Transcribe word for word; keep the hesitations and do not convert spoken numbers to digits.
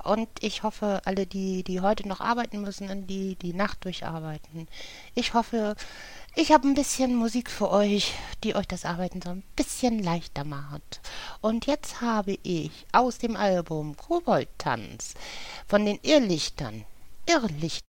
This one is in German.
Und ich hoffe, alle, die, die heute noch arbeiten müssen und die die Nacht durcharbeiten, ich hoffe, ich habe ein bisschen Musik für euch, die euch das Arbeiten so ein bisschen leichter macht. Und jetzt habe ich aus dem Album Koboldtanz von den Irrlichtern, Irrlichter